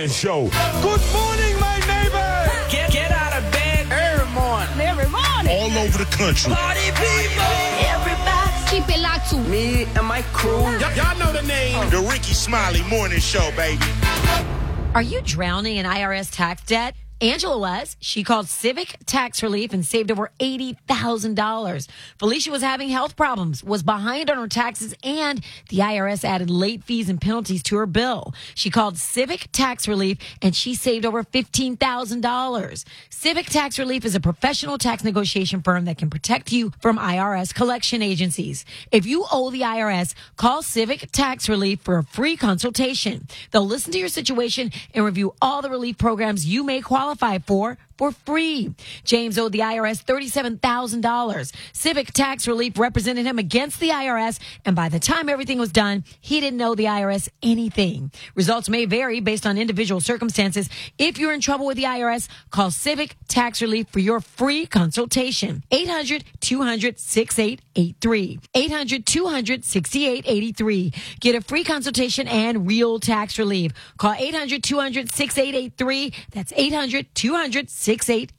Morning Show. Good morning, my neighbor. Get out of bed every morning. Every morning. All over the country. Party people. Everybody. Keep it locked to Me and my crew. Y'all know the name. The Ricky Smiley Morning Show, baby. Are you drowning in IRS tax debt? Angela was. She called Civic Tax Relief and saved over $80,000. Felicia was having health problems, was behind on her taxes, and the IRS added late fees and penalties to her bill. She called Civic Tax Relief and she saved over $15,000. Civic Tax Relief is a professional tax negotiation firm that can protect you from IRS collection agencies. If you owe the IRS, call Civic Tax Relief for a free consultation. They'll listen to your situation and review all the relief programs you may qualify for free. James owed the IRS $37,000. Civic Tax Relief represented him against the IRS, and by the time everything was done, he didn't owe the IRS anything. Results may vary based on individual circumstances. If you're in trouble with the IRS, call Civic Tax Relief for your free consultation. 800-200-6883. 800-200-6883. Get a free consultation and real tax relief. Call 800-200-6883. That's 800-200-6883.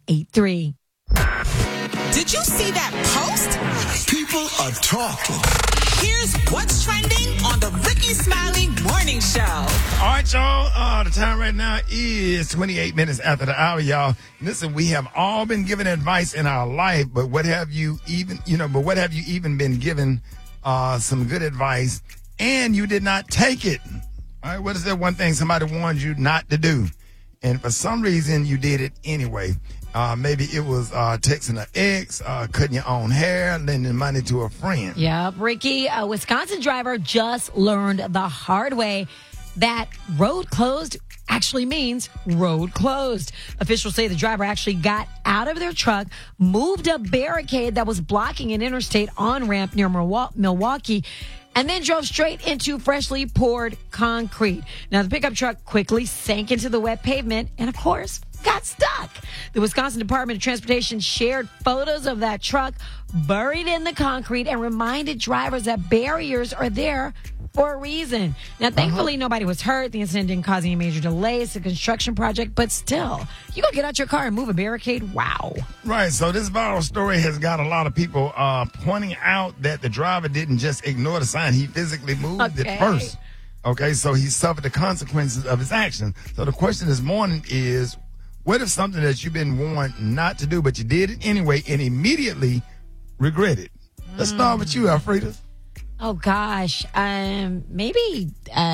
Did you see that post? People are talking. Here's what's trending on the Ricky Smiley Morning Show. All right, y'all. The time right now is 28 minutes after the hour, y'all. Listen, we have all been given advice in our life, but what have you even been given some good advice and you did not take it? All right, what is that one thing somebody warned you not to do? And for some reason, you did it anyway. Maybe it was texting an ex, cutting your own hair, lending money to a friend. Yep, Ricky, a Wisconsin driver just learned the hard way that road closed actually means road closed. Officials say the driver actually got out of their truck, moved a barricade that was blocking an interstate on-ramp near Milwaukee, and then drove straight into freshly poured concrete. Now, the pickup truck quickly sank into the wet pavement and, of course, got stuck. The Wisconsin Department of Transportation shared photos of that truck buried in the concrete and reminded drivers that barriers are there for a reason. Now, thankfully, nobody was hurt. The incident didn't cause any major delays to the construction project, but still, you gonna get out your car and move a barricade? Wow. Right, so this viral story has got a lot of people pointing out that the driver didn't just ignore the sign. He physically moved it first. Okay, so he suffered the consequences of his actions. So the question this morning is, what if something that you've been warned not to do, but you did it anyway and immediately regret it? Let's start with you, Alfreda. Oh gosh, maybe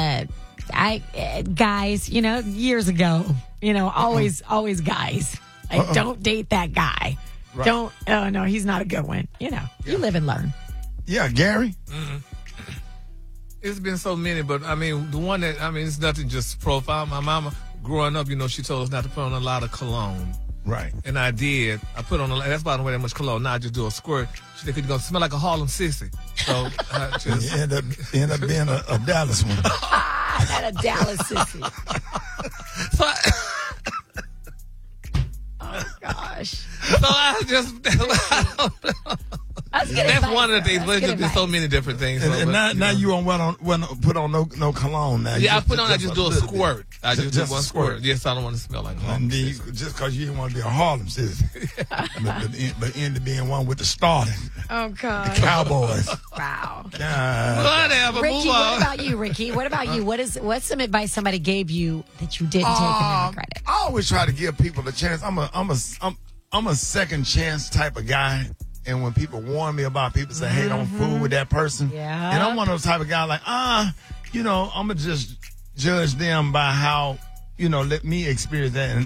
guys, years ago, always guys. Like, don't date that guy. Right. Oh no, he's not a good one. You live and learn. Yeah, Gary. Mm-hmm. It's been so many, but the one that it's nothing just profile. My mama, growing up, she told us not to put on a lot of cologne. Right. And I did. I put on that's why I don't wear that much cologne. Now I just do a squirt. She said, "You're going to smell like a Harlem sissy." So I just... end up being a Dallas one. Not a Dallas sissy. So oh, gosh. So I just... That's one of the things, but it's just been so many different things. And now you don't want to put on no cologne now. Yeah, I just do a squirt. I just do one squirt. Yes, I don't want to smell like Harlem. Just because you didn't want to be a Harlem sissy. but end up being one with the starting. Oh, God. The Cowboys. Wow. Whatever, Ricky, move on. what about you, Ricky? What about you? What's some advice somebody gave you that you didn't take and then regret it? I always try to give people a chance. I'm a second chance type of guy. And when people warn me about people say, hey, don't fool with that person. Yeah. And I'm one of those type of guys like, I'm going to just judge them by how, let me experience that.